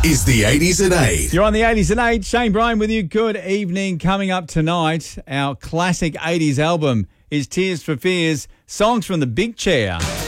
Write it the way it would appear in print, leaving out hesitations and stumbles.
is the 80s at 8. You're on the 80s at 8. Shane Bryan with you. Good evening. Coming up tonight, our classic 80s album is Tears for Fears, songs from the Big Chair.